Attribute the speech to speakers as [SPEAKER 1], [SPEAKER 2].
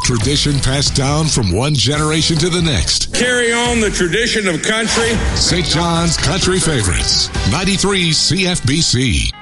[SPEAKER 1] tradition passed down from one generation to the next.
[SPEAKER 2] Carry on the tradition of country.
[SPEAKER 1] St. John's Country Favorites, 93 CFBC.